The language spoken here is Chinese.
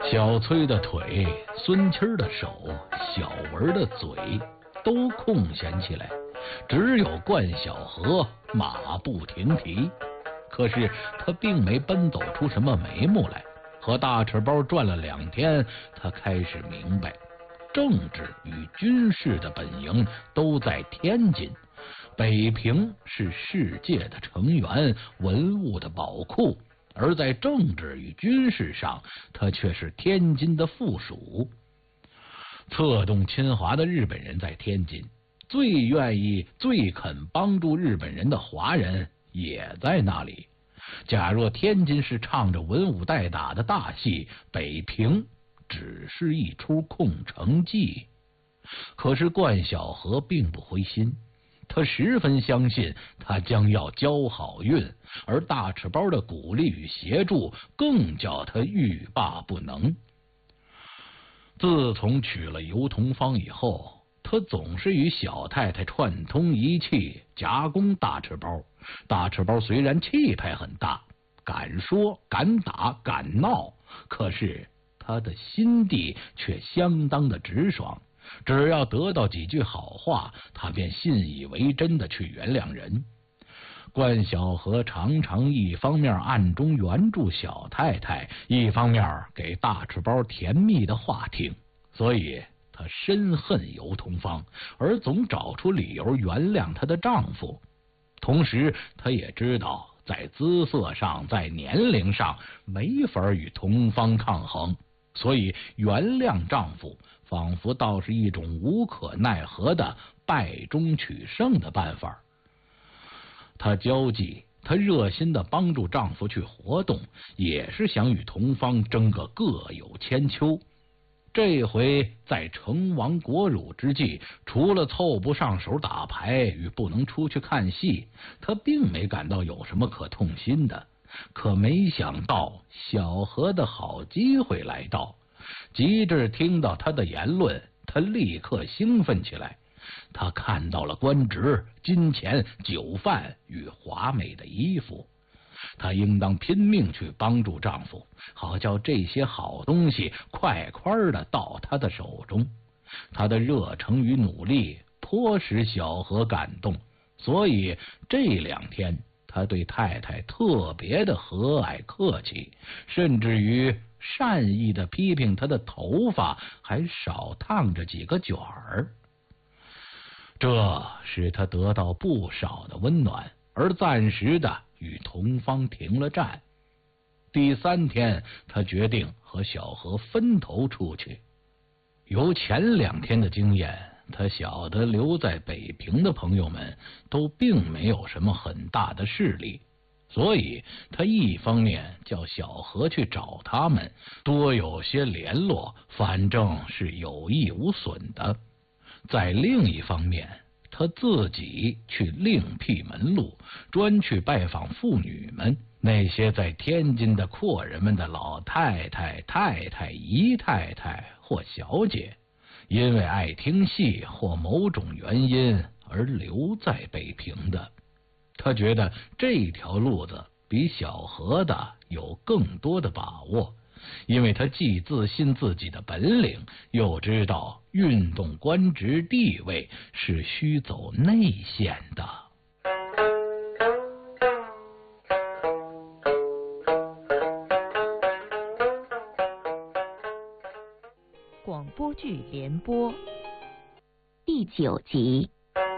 小崔的腿、孙七儿的手、小文的嘴都空闲起来，只有冠晓荷马不停蹄。可是他并没奔走出什么眉目来。和大赤包转了2天，他开始明白，政治与军事的本营都在天津，北平是世界的成员，文物的宝库，而在政治与军事上，它却是天津的附属。策动侵华的日本人在天津，最愿意、最肯帮助日本人的华人也在那里。假若天津是唱着文武带打的大戏，北平只是一出空城计。可是冠晓荷并不灰心，他十分相信他将要交好运，而大赤包的鼓励与协助更叫他欲罢不能。自从娶了尤同芳以后，他总是与小太太串通一气，夹攻大赤包。大赤包虽然气派很大，敢说敢打敢闹，可是他的心地却相当的直爽，只要得到几句好话，他便信以为真的去原谅人。冠晓荷常常一方面暗中援助小太太，一方面给大赤包甜蜜的话听，所以她深恨尤同芳，而总找出理由原谅她的丈夫。同时她也知道在姿色上，在年龄上没法与同芳抗衡，所以原谅丈夫仿佛倒是一种无可奈何的败中取胜的办法。她交际，她热心的帮助丈夫去活动，也是想与同芳争个各有千秋。这回在成王国辱之际，除了凑不上手打牌与不能出去看戏，他并没感到有什么可痛心的。可没想到小荷的好机会来到，及至听到他的言论，他立刻兴奋起来。他看到了官职、金钱、酒饭与华美的衣服，她应当拼命去帮助丈夫，好叫这些好东西快快的到她的手中。她的热诚与努力颇使小荷感动，所以这2天她对太太特别的和蔼客气，甚至于善意的批评她的头发还少烫着几个卷儿。这使她得到不少的温暖，而暂时的与同芳停了战。第3天，他决定和小荷分头出去。由前2天的经验，他晓得留在北平的朋友们都并没有什么很大的势力，所以他一方面叫小荷去找他们，多有些联络，反正是有益无损的。在另一方面，他自己去另辟门路，专去拜访妇女们，那些在天津的阔人们的老太太、太太、姨太太或小姐，因为爱听戏或某种原因而留在北平的。他觉得这条路子比小荷的有更多的把握，因为他既自信自己的本领，又知道运动官职地位是需走内线的。 广播剧联播第9集。